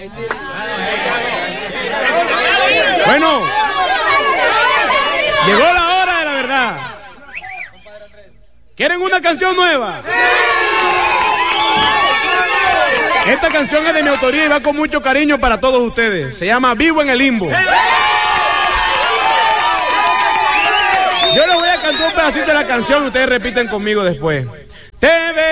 Bueno, llegó la hora de la verdad. ¿Quieren una canción nueva? Esta canción es de mi autoría y va con mucho cariño para todos ustedes. Se llama Vivo en el Limbo. Yo les voy a cantar un pedacito de la canción y ustedes repiten conmigo después.